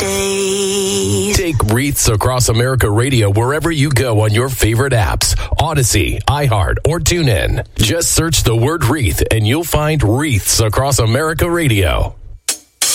days. Take Wreaths Across America Radio wherever you go on your favorite apps. Odyssey, iHeart, or TuneIn. Just search the word Wreath and you'll find Wreaths Across America Radio.